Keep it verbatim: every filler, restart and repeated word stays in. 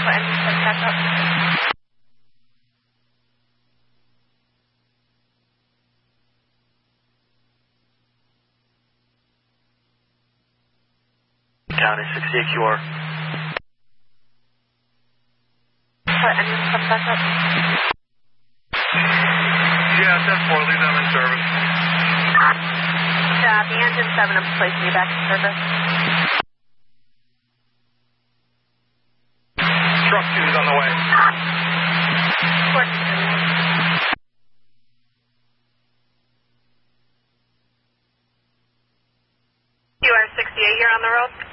What engine set back up? County sixty-eight Q R. What engine set back up? Yeah, ten four, leave them in service. Yeah, the engine seven, I'm placing you back in service. Truck two is on the way. You are sixty-eight, you're on the road?